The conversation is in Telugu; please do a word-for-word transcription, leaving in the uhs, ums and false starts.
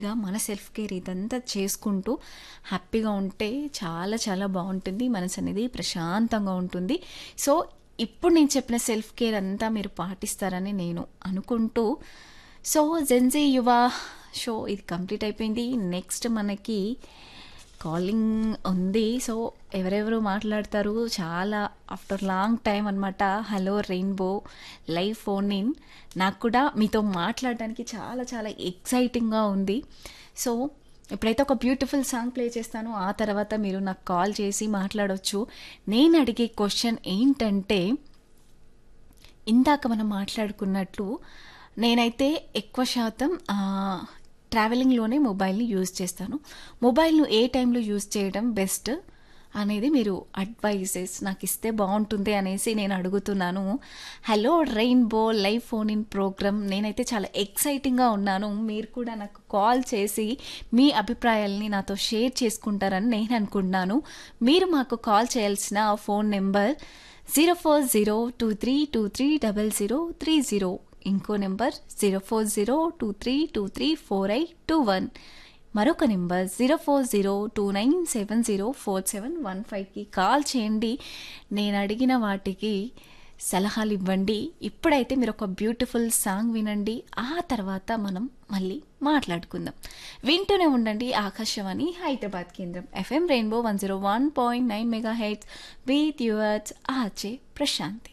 గా మన సెల్ఫ్ కేర్ ఇదంతా చేసుకుంటూ హ్యాపీగా ఉంటే చాలా చాలా బాగుంటుంది. మనసు అనేది ప్రశాంతంగా ఉంటుంది. సో ఇప్పుడు నేను చెప్పిన సెల్ఫ్ కేర్ అంతా మీరు పాటిస్తారని నేను అనుకుంటూ, సో జెన్జీ యువ షో ఇది కంప్లీట్ అయిపోయింది. నెక్స్ట్ మనకి కాలింగ్ ఉంది. సో ఎవరెవరు మాట్లాడతారు, చాలా ఆఫ్టర్ లాంగ్ టైం అనమాట. Hello rainbow live phone in. నాకు కూడా మీతో మాట్లాడడానికి చాలా చాలా ఎక్సైటింగ్గా ఉంది. సో ఇప్పుడైతే ఒక బ్యూటిఫుల్ సాంగ్ ప్లే చేస్తాను. ఆ తర్వాత మీరు నాకు కాల్ చేసి మాట్లాడవచ్చు. నేను అడిగే క్వశ్చన్ ఏంటంటే, ఇందాక మనం మాట్లాడుకున్నట్లు నేనైతే ఎక్కువ శాతం ఆ, ట్రావెలింగ్లోనే మొబైల్ని యూజ్ చేస్తాను. మొబైల్ను ఏ టైంలో యూజ్ చేయడం బెస్ట్ అనేది మీరు అడ్వైజెస్ నాకు ఇస్తే బాగుంటుంది అనేసి నేను అడుగుతున్నాను. Hello rainbow live phone in programme, నేనైతే చాలా ఎక్సైటింగ్గా ఉన్నాను. మీరు కూడా నాకు కాల్ చేసి మీ అభిప్రాయాల్ని నాతో షేర్ చేసుకుంటారని నేను అనుకుంటున్నాను. మీరు మాకు కాల్ చేయాల్సిన phone number zero four zero two three two three double zero three zero, ఇంకో number zero four zero two three two three four eight two one, మరొక number zero four zero two nine seven zero four seven one ఫైవ్కి కాల్ చేయండి. నేను అడిగిన వాటికి సలహాలు ఇవ్వండి. ఇప్పుడైతే మీరు ఒక బ్యూటిఫుల్ సాంగ్ వినండి. ఆ తర్వాత మనం మళ్ళీ మాట్లాడుకుందాం. వింటూనే ఉండండి ఆకాశవాణి హైదరాబాద్ కేంద్రం FM rainbow one zero one point nine mega heads with yours RJ Prashanti.